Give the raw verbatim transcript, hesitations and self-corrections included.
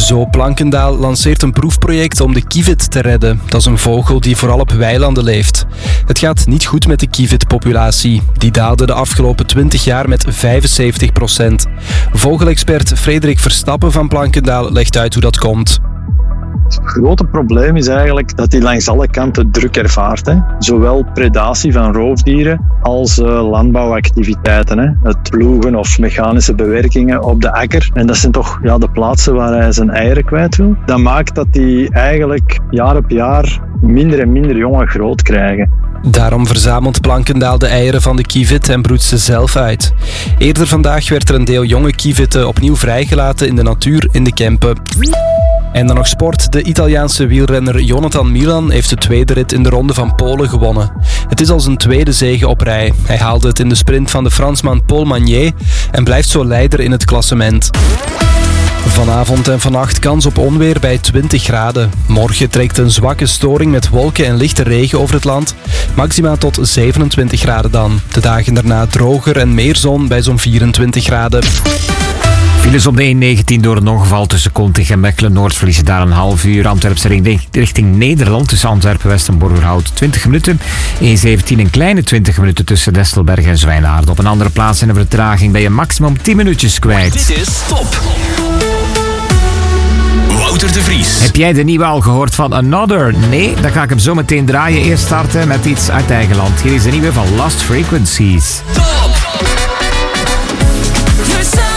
Zo Plankendaal lanceert een proefproject om de kievit te redden. Dat is een vogel die vooral op weilanden leeft. Het gaat niet goed met de kievitpopulatie. Die daalde de afgelopen twintig jaar met vijfenzeventig procent. Vogelexpert Frederik Verstappen van Plankendaal legt uit hoe dat komt. Het grote probleem is eigenlijk dat hij langs alle kanten druk ervaart. Hè. Zowel predatie van roofdieren als uh, landbouwactiviteiten. Hè. Het ploegen of mechanische bewerkingen op de akker. En dat zijn toch ja, de plaatsen waar hij zijn eieren kwijt wil. Dat maakt dat hij eigenlijk jaar op jaar minder en minder jongen groot krijgen. Daarom verzamelt Plankendaal de eieren van de kievit en broedt ze zelf uit. Eerder vandaag werd er een deel jonge kievitten opnieuw vrijgelaten in de natuur in de Kempen. En dan nog sport. De Italiaanse wielrenner Jonathan Milan heeft de tweede rit in de Ronde van Polen gewonnen. Het is al zijn tweede zege op rij. Hij haalde het in de sprint van de Fransman Paul Magnier en blijft zo leider in het klassement. Vanavond en vannacht kans op onweer bij twintig graden. Morgen trekt een zwakke storing met wolken en lichte regen over het land. Maximaal tot zevenentwintig graden dan. De dagen daarna droger en meer zon bij zo'n vierentwintig graden. Files op de E negentien door een ongeval tussen Kontig en Mechelen-Noord verliezen daar een half uur. Antwerpse richting Nederland tussen Antwerpen-West en Borgerhout twintig minuten. E zeventien een kleine twintig minuten tussen Destelberg en Zwijnaarden. Op een andere plaats in de vertraging ben je maximum tien minuutjes kwijt. Dit is Top. Wouter de Vries. Heb jij de nieuwe al gehoord van Another? Nee, dan ga ik hem zo meteen draaien. Eerst starten met iets uit eigen land. Hier is de nieuwe van Lost Frequencies. Top.